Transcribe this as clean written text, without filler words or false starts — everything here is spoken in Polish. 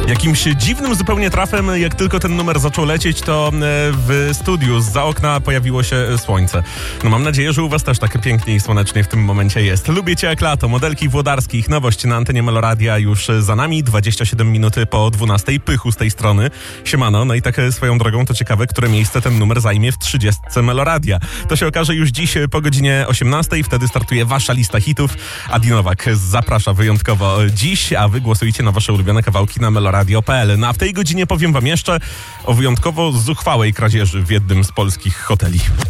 Jakimś dziwnym zupełnie trafem, jak tylko ten numer zaczął lecieć, to w studiu zza okna pojawiło się słońce. No mam nadzieję, że u was też tak pięknie i słonecznie w tym momencie jest. Lubię cię jak lato, modelki włodarskich, nowość na antenie Meloradia już za nami, 27 minuty po 12, Pychu z tej strony. Siemano, no i tak swoją drogą to ciekawe, które miejsce ten numer zajmie w 30 Meloradia. To się okaże już dziś po godzinie 18, wtedy startuje wasza lista hitów, a Dinowak zaprasza wyjątkowo dziś, a wy głosujcie na wasze ulubione kawałki na meloradio.pl. No a w tej godzinie powiem wam jeszcze o wyjątkowo zuchwałej kradzieży w jednym z polskich hoteli.